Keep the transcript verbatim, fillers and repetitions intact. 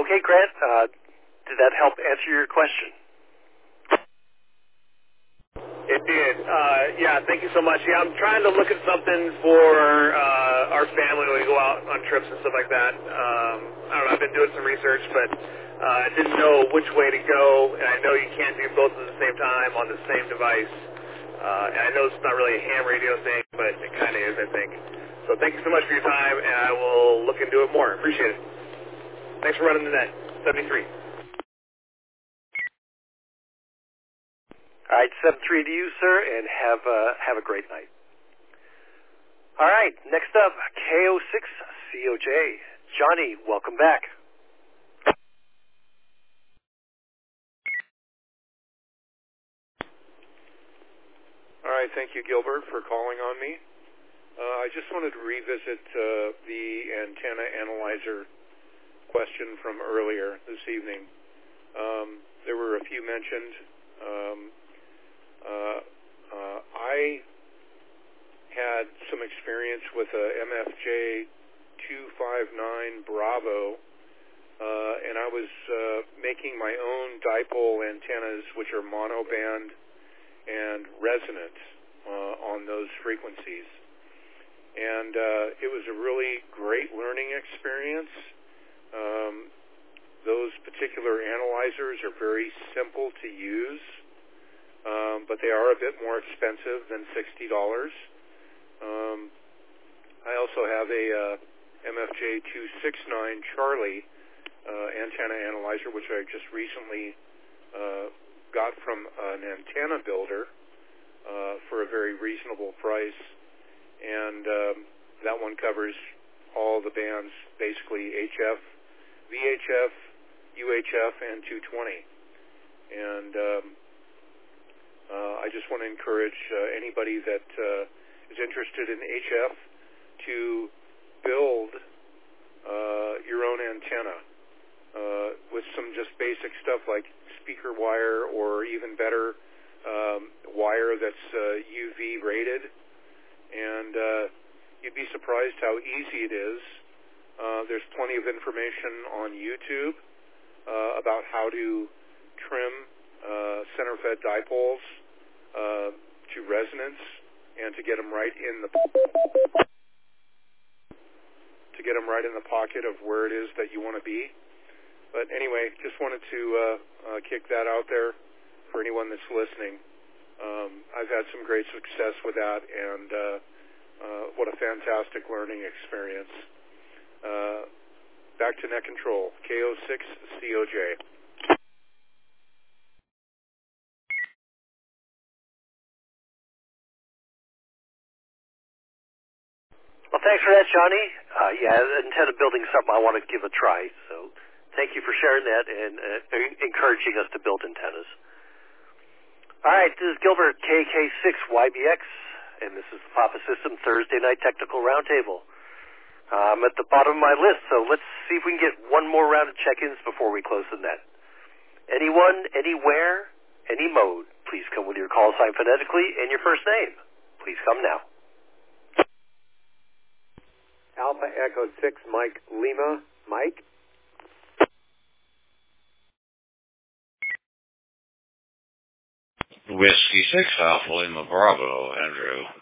Okay, Grant, uh, did that help answer your question? It did. Uh, yeah, thank you so much. Yeah, I'm trying to look at something for uh, our family when we go out on trips and stuff like that. Um, I don't know, I've been doing some research, but uh, I didn't know which way to go, and I know you can't do both at the same time on the same device. Uh, and I know it's not really a ham radio thing, but it kind of is, I think. So thank you so much for your time, and I will look into it more. Appreciate it. Thanks for running the net. seventy-three. All right, seven three to you, sir, and have uh, have a great night. All right, next up, K O six C O J. Johnny, welcome back. All right, thank you, Gilbert, for calling on me. Uh, I just wanted to revisit uh, the antenna analyzer question from earlier this evening. Um, there were a few mentioned. Um, uh, uh, I had some experience with a M F J two fifty-nine Bravo, uh, and I was uh, making my own dipole antennas, which are monoband and resonant uh, on those frequencies. And uh, it was a really great learning experience. Um, those particular analyzers are very simple to use, um, but they are a bit more expensive than sixty dollars. Um, I also have a uh, M F J two sixty-nine Charlie uh, antenna analyzer, which I just recently uh, got from an antenna builder uh, for a very reasonable price. And um, that one covers all the bands, basically H F, V H F, U H F, and two twenty. And um, uh, I just want to encourage uh, anybody that uh, is interested in H F to build uh, your own antenna uh, with some just basic stuff like speaker wire, or even better, um, wire that's uh, U V rated. And uh, you'd be surprised how easy it is. Uh, there's plenty of information on YouTube uh, about how to trim uh, center-fed dipoles uh, to resonance and to get them right in the to get them right in the pocket of where it is that you want to be. But anyway, just wanted to uh, uh, kick that out there for anyone that's listening. Um, I've had some great success with that, and uh, uh, what a fantastic learning experience. Uh, back to Net Control, K O six C O J. Well, thanks for that, Johnny. Uh, yeah, antenna building is something I want to give a try, so thank you for sharing that and uh, encouraging us to build antennas. All right, this is Gilbert, K K six Y B X, and this is the Papa System Thursday Night Technical Roundtable. Uh, I'm at the bottom of my list, so let's see if we can get one more round of check-ins before we close the net. Anyone, anywhere, any mode, please come with your call sign phonetically and your first name. Please come now. Alpha Echo six, Mike Lima. Mike? Whiskey six, Alpha Lima Bravo, Andrew.